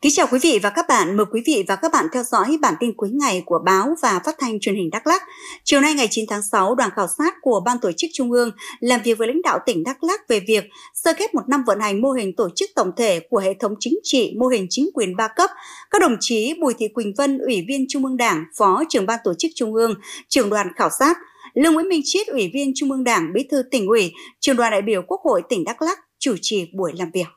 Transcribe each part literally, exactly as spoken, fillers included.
Kính chào quý vị và các bạn, mời quý vị và các bạn theo dõi bản tin cuối ngày của báo và phát thanh truyền hình Đắk Lắk. Chiều nay ngày chín tháng sáu, đoàn khảo sát của Ban Tổ chức Trung ương làm việc với lãnh đạo tỉnh Đắk Lắk về việc sơ kết một năm vận hành mô hình tổ chức tổng thể của hệ thống chính trị, mô hình chính quyền ba cấp. Các đồng chí Bùi Thị Quỳnh Vân, Ủy viên Trung ương Đảng, Phó trưởng Ban Tổ chức Trung ương, trưởng đoàn khảo sát, Lương Nguyễn Minh Chiết, Ủy viên Trung ương Đảng, Bí thư Tỉnh ủy, trưởng đoàn đại biểu Quốc hội tỉnh Đắk Lắk chủ trì buổi làm việc.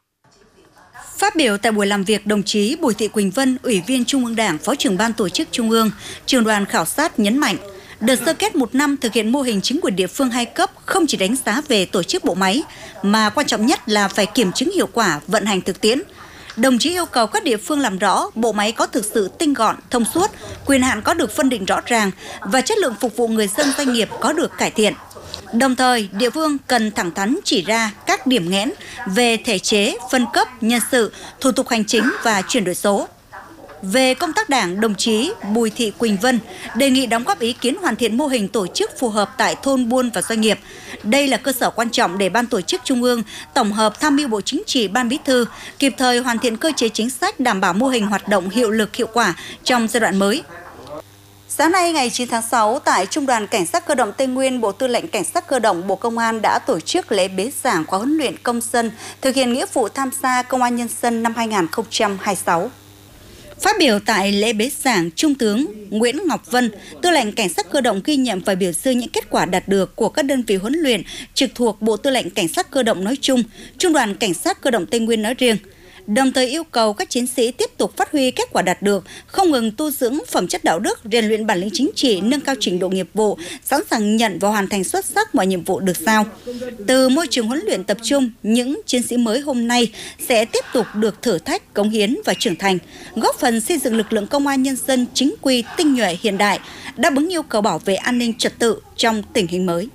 Phát biểu tại buổi làm việc, đồng chí Bùi Thị Quỳnh Vân, Ủy viên Trung ương Đảng, Phó trưởng Ban Tổ chức Trung ương, trưởng đoàn khảo sát nhấn mạnh, đợt sơ kết một năm thực hiện mô hình chính quyền địa phương hai cấp không chỉ đánh giá về tổ chức bộ máy, mà quan trọng nhất là phải kiểm chứng hiệu quả vận hành thực tiễn. Đồng chí yêu cầu các địa phương làm rõ bộ máy có thực sự tinh gọn, thông suốt, quyền hạn có được phân định rõ ràng và chất lượng phục vụ người dân doanh nghiệp có được cải thiện. Đồng thời, địa phương cần thẳng thắn chỉ ra các điểm nghẽn về thể chế, phân cấp, nhân sự, thủ tục hành chính và chuyển đổi số. Về công tác đảng, đồng chí Bùi Thị Quỳnh Vân đề nghị đóng góp ý kiến hoàn thiện mô hình tổ chức phù hợp tại thôn buôn và doanh nghiệp. Đây là cơ sở quan trọng để Ban Tổ chức Trung ương tổng hợp tham mưu Bộ Chính trị, Ban Bí thư kịp thời hoàn thiện cơ chế chính sách đảm bảo mô hình hoạt động hiệu lực hiệu quả trong giai đoạn mới. Sáng nay ngày chín tháng sáu, tại Trung đoàn Cảnh sát cơ động Tây Nguyên, Bộ Tư lệnh Cảnh sát cơ động Bộ Công an đã tổ chức lễ bế giảng khóa huấn luyện công dân thực hiện nghĩa vụ tham gia Công an Nhân dân năm hai nghìn không trăm hai mươi sáu. Phát biểu tại lễ bế giảng, Trung tướng Nguyễn Ngọc Vân, Tư lệnh Cảnh sát cơ động ghi nhận và biểu dương những kết quả đạt được của các đơn vị huấn luyện trực thuộc Bộ Tư lệnh Cảnh sát cơ động nói chung, Trung đoàn Cảnh sát cơ động Tây Nguyên nói riêng. Đồng thời yêu cầu các chiến sĩ tiếp tục phát huy kết quả đạt được, không ngừng tu dưỡng phẩm chất đạo đức, rèn luyện bản lĩnh chính trị, nâng cao trình độ nghiệp vụ, sẵn sàng nhận và hoàn thành xuất sắc mọi nhiệm vụ được giao. Từ môi trường huấn luyện tập trung, những chiến sĩ mới hôm nay sẽ tiếp tục được thử thách, cống hiến và trưởng thành, góp phần xây dựng lực lượng công an nhân dân chính quy, tinh nhuệ, hiện đại, đáp ứng yêu cầu bảo vệ an ninh trật tự trong tình hình mới.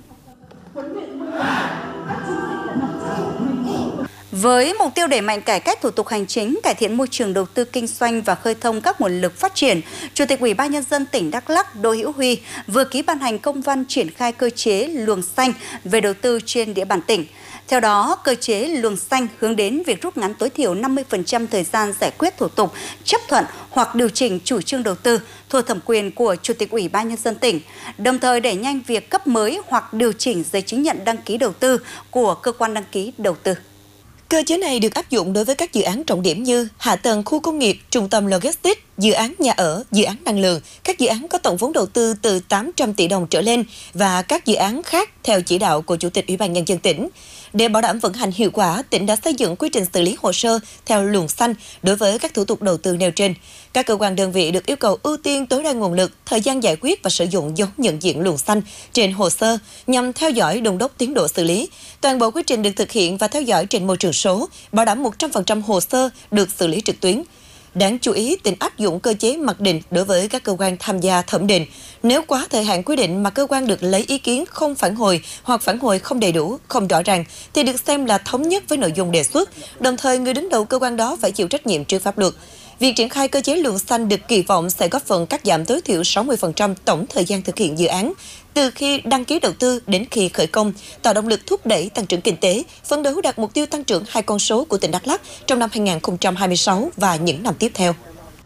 Với mục tiêu đẩy mạnh cải cách thủ tục hành chính, cải thiện môi trường đầu tư kinh doanh và khơi thông các nguồn lực phát triển, Chủ tịch Ủy ban Nhân dân tỉnh Đắk Lắk Đỗ Hữu Huy vừa ký ban hành công văn triển khai cơ chế luồng xanh về đầu tư trên địa bàn tỉnh. Theo đó, cơ chế luồng xanh hướng đến việc rút ngắn tối thiểu năm mươi phần trăm thời gian giải quyết thủ tục, chấp thuận hoặc điều chỉnh chủ trương đầu tư thuộc thẩm quyền của Chủ tịch Ủy ban Nhân dân tỉnh, đồng thời đẩy nhanh việc cấp mới hoặc điều chỉnh giấy chứng nhận đăng ký đầu tư của cơ quan đăng ký đầu tư. Cơ chế này được áp dụng đối với các dự án trọng điểm như hạ tầng khu công nghiệp, trung tâm logistics, dự án nhà ở, dự án năng lượng, các dự án có tổng vốn đầu tư từ tám trăm tỷ đồng trở lên và các dự án khác theo chỉ đạo của Chủ tịch Ủy ban Nhân dân tỉnh. Để bảo đảm vận hành hiệu quả, tỉnh đã xây dựng quy trình xử lý hồ sơ theo luồng xanh đối với các thủ tục đầu tư nêu trên. Các cơ quan đơn vị được yêu cầu ưu tiên tối đa nguồn lực, thời gian giải quyết và sử dụng dấu nhận diện luồng xanh trên hồ sơ nhằm theo dõi đôn đốc tiến độ xử lý. Toàn bộ quy trình được thực hiện và theo dõi trên môi trường số, bảo đảm một trăm phần trăm hồ sơ được xử lý trực tuyến. Đáng chú ý, tỉnh áp dụng cơ chế mặc định đối với các cơ quan tham gia thẩm định. Nếu quá thời hạn quy định mà cơ quan được lấy ý kiến không phản hồi hoặc phản hồi không đầy đủ, không rõ ràng, thì được xem là thống nhất với nội dung đề xuất, đồng thời người đứng đầu cơ quan đó phải chịu trách nhiệm trước pháp luật. Việc triển khai cơ chế luồng xanh được kỳ vọng sẽ góp phần cắt giảm tối thiểu sáu mươi phần trăm tổng thời gian thực hiện dự án, từ khi đăng ký đầu tư đến khi khởi công, tạo động lực thúc đẩy tăng trưởng kinh tế, phấn đấu đạt mục tiêu tăng trưởng hai con số của tỉnh Đắk Lắk trong năm hai nghìn không trăm hai mươi sáu và những năm tiếp theo.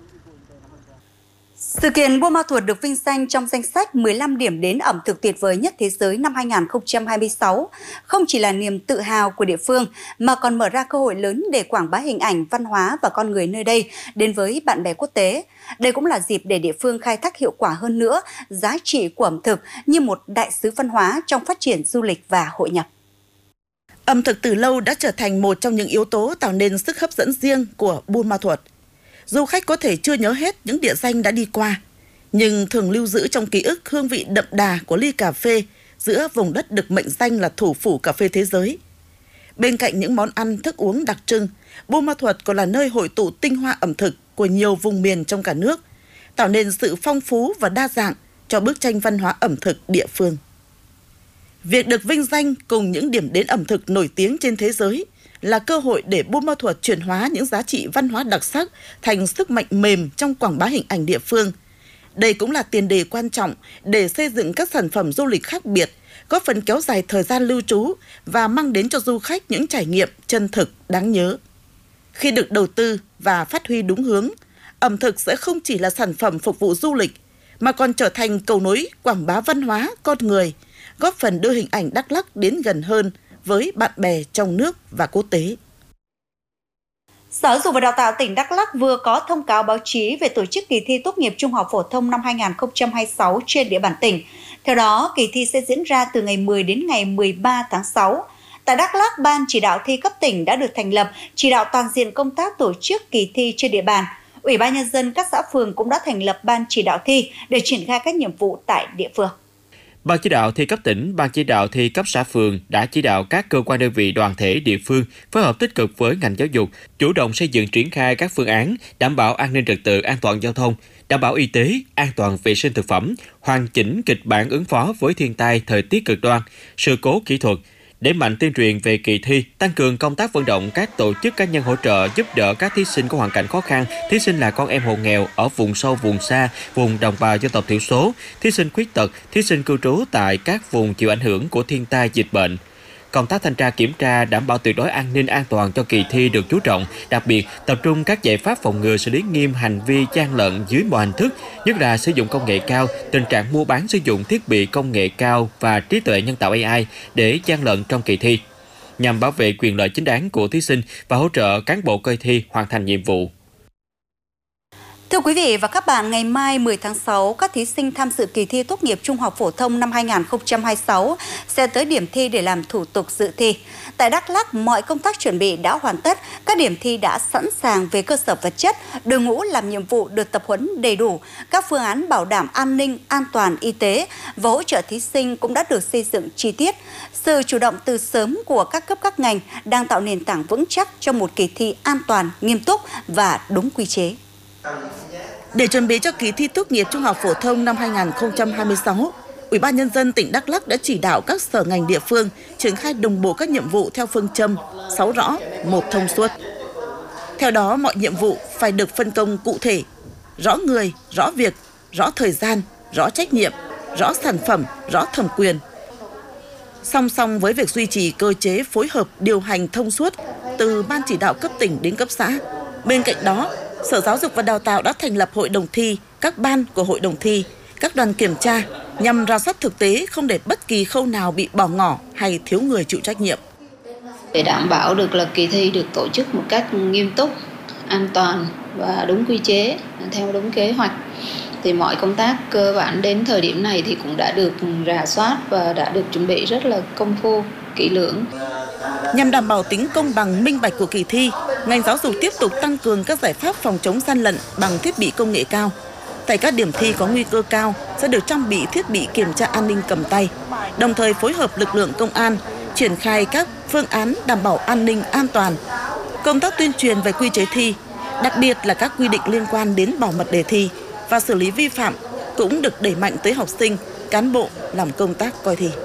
Sự kiện Buôn Ma Thuột được vinh danh trong danh sách mười lăm điểm đến ẩm thực tuyệt vời nhất thế giới năm hai nghìn không trăm hai mươi sáu không chỉ là niềm tự hào của địa phương mà còn mở ra cơ hội lớn để quảng bá hình ảnh, văn hóa và con người nơi đây đến với bạn bè quốc tế. Đây cũng là dịp để địa phương khai thác hiệu quả hơn nữa giá trị của ẩm thực như một đại sứ văn hóa trong phát triển du lịch và hội nhập. Ẩm thực từ lâu đã trở thành một trong những yếu tố tạo nên sức hấp dẫn riêng của Buôn Ma Thuột. Du khách có thể chưa nhớ hết những địa danh đã đi qua, nhưng thường lưu giữ trong ký ức hương vị đậm đà của ly cà phê giữa vùng đất được mệnh danh là thủ phủ cà phê thế giới. Bên cạnh những món ăn, thức uống đặc trưng, Buôn Ma Thuột còn là nơi hội tụ tinh hoa ẩm thực của nhiều vùng miền trong cả nước, tạo nên sự phong phú và đa dạng cho bức tranh văn hóa ẩm thực địa phương. Việc được vinh danh cùng những điểm đến ẩm thực nổi tiếng trên thế giới là cơ hội để Buôn Ma Thuột chuyển hóa những giá trị văn hóa đặc sắc thành sức mạnh mềm trong quảng bá hình ảnh địa phương. Đây cũng là tiền đề quan trọng để xây dựng các sản phẩm du lịch khác biệt, góp phần kéo dài thời gian lưu trú và mang đến cho du khách những trải nghiệm chân thực đáng nhớ. Khi được đầu tư và phát huy đúng hướng, ẩm thực sẽ không chỉ là sản phẩm phục vụ du lịch, mà còn trở thành cầu nối quảng bá văn hóa, con người, góp phần đưa hình ảnh Đắk Lắk đến gần hơn với bạn bè trong nước và quốc tế. Sở Giáo dục và Đào tạo tỉnh Đắk Lắk vừa có thông cáo báo chí về tổ chức kỳ thi tốt nghiệp trung học phổ thông năm hai nghìn không trăm hai mươi sáu trên địa bàn tỉnh. Theo đó, kỳ thi sẽ diễn ra từ ngày mười đến ngày mười ba tháng sáu. Tại Đắk Lắk, Ban chỉ đạo thi cấp tỉnh đã được thành lập, chỉ đạo toàn diện công tác tổ chức kỳ thi trên địa bàn. Ủy ban nhân dân các xã phường cũng đã thành lập ban chỉ đạo thi để triển khai các nhiệm vụ tại địa phương. Ban chỉ đạo thi cấp tỉnh, ban chỉ đạo thi cấp xã phường đã chỉ đạo các cơ quan đơn vị đoàn thể địa phương phối hợp tích cực với ngành giáo dục, chủ động xây dựng triển khai các phương án đảm bảo an ninh trật tự, an toàn giao thông, đảm bảo y tế, an toàn vệ sinh thực phẩm, hoàn chỉnh kịch bản ứng phó với thiên tai, thời tiết cực đoan, sự cố kỹ thuật, đẩy mạnh tuyên truyền về kỳ thi, tăng cường công tác vận động các tổ chức cá nhân hỗ trợ giúp đỡ các thí sinh có hoàn cảnh khó khăn, thí sinh là con em hộ nghèo ở vùng sâu, vùng xa, vùng đồng bào dân tộc thiểu số, thí sinh khuyết tật, thí sinh cư trú tại các vùng chịu ảnh hưởng của thiên tai, dịch bệnh. Công tác thanh tra kiểm tra đảm bảo tuyệt đối an ninh an toàn cho kỳ thi được chú trọng, đặc biệt tập trung các giải pháp phòng ngừa xử lý nghiêm hành vi gian lận dưới mọi hình thức, nhất là sử dụng công nghệ cao, tình trạng mua bán sử dụng thiết bị công nghệ cao và trí tuệ nhân tạo A I để gian lận trong kỳ thi, nhằm bảo vệ quyền lợi chính đáng của thí sinh và hỗ trợ cán bộ coi thi hoàn thành nhiệm vụ. Thưa quý vị và các bạn, ngày mai mười tháng sáu, các thí sinh tham dự kỳ thi tốt nghiệp trung học phổ thông năm hai nghìn không trăm hai mươi sáu sẽ tới điểm thi để làm thủ tục dự thi. Tại Đắk Lắk, mọi công tác chuẩn bị đã hoàn tất, các điểm thi đã sẵn sàng về cơ sở vật chất, đội ngũ làm nhiệm vụ được tập huấn đầy đủ, các phương án bảo đảm an ninh, an toàn, y tế và hỗ trợ thí sinh cũng đã được xây dựng chi tiết. Sự chủ động từ sớm của các cấp các ngành đang tạo nền tảng vững chắc cho một kỳ thi an toàn, nghiêm túc và đúng quy chế. Để chuẩn bị cho kỳ thi tốt nghiệp trung học phổ thông năm hai nghìn không trăm hai mươi sáu, Ủy ban nhân dân tỉnh Đắk Lắk đã chỉ đạo các sở ngành địa phương triển khai đồng bộ các nhiệm vụ theo phương châm sáu rõ, một thông suốt. Theo đó, mọi nhiệm vụ phải được phân công cụ thể, rõ người, rõ việc, rõ thời gian, rõ trách nhiệm, rõ sản phẩm, rõ thẩm quyền. Song song với việc duy trì cơ chế phối hợp điều hành thông suốt từ ban chỉ đạo cấp tỉnh đến cấp xã, bên cạnh đó, Sở Giáo dục và Đào tạo đã thành lập hội đồng thi, các ban của hội đồng thi, các đoàn kiểm tra nhằm rà soát thực tế không để bất kỳ khâu nào bị bỏ ngỏ hay thiếu người chịu trách nhiệm. Để đảm bảo được là kỳ thi được tổ chức một cách nghiêm túc, an toàn và đúng quy chế, theo đúng kế hoạch, thì mọi công tác cơ bản đến thời điểm này thì cũng đã được rà soát và đã được chuẩn bị rất là công phu, kỹ lưỡng. Nhằm đảm bảo tính công bằng, minh bạch của kỳ thi, ngành giáo dục tiếp tục tăng cường các giải pháp phòng chống gian lận bằng thiết bị công nghệ cao. Tại các điểm thi có nguy cơ cao sẽ được trang bị thiết bị kiểm tra an ninh cầm tay, đồng thời phối hợp lực lượng công an triển khai các phương án đảm bảo an ninh an toàn. Công tác tuyên truyền về quy chế thi, đặc biệt là các quy định liên quan đến bảo mật đề thi và xử lý vi phạm cũng được đẩy mạnh tới học sinh, cán bộ làm công tác coi thi.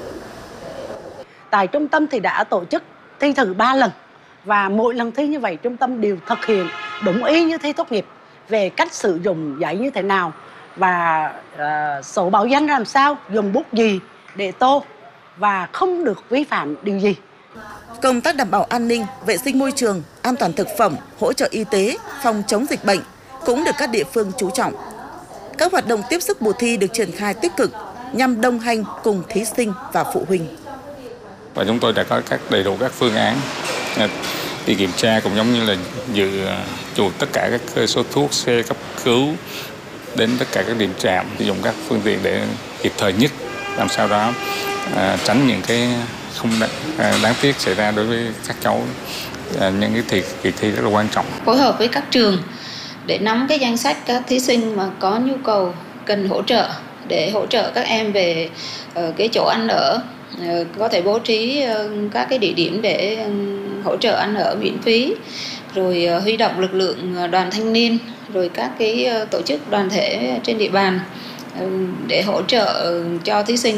Tại trung tâm thì đã tổ chức thi thử ba lần và mỗi lần thi như vậy trung tâm đều thực hiện đúng y như thi tốt nghiệp về cách sử dụng giấy như thế nào và uh, sổ báo danh làm sao, dùng bút gì để tô và không được vi phạm điều gì. Công tác đảm bảo an ninh, vệ sinh môi trường, an toàn thực phẩm, hỗ trợ y tế, phòng chống dịch bệnh cũng được các địa phương chú trọng. Các hoạt động tiếp sức mùa thi được triển khai tích cực nhằm đồng hành cùng thí sinh và phụ huynh. Và chúng tôi đã có các đầy đủ các phương án đi kiểm tra, cũng giống như là dự trù tất cả các cơ số thuốc, xe cấp cứu đến tất cả các điểm trạm, dùng các phương tiện để kịp thời nhất, làm sao đó à, tránh những cái không đáng, à, đáng tiếc xảy ra đối với các cháu, à, những cái thì kỳ thi rất là quan trọng. Phối hợp với các trường để nắm cái danh sách các thí sinh mà có nhu cầu cần hỗ trợ, để hỗ trợ các em về uh, cái chỗ ăn ở, uh, có thể bố trí uh, các cái địa điểm để um, hỗ trợ ăn ở miễn phí, rồi uh, huy động lực lượng đoàn thanh niên, rồi các cái uh, tổ chức đoàn thể trên địa bàn uh, để hỗ trợ uh, cho thí sinh.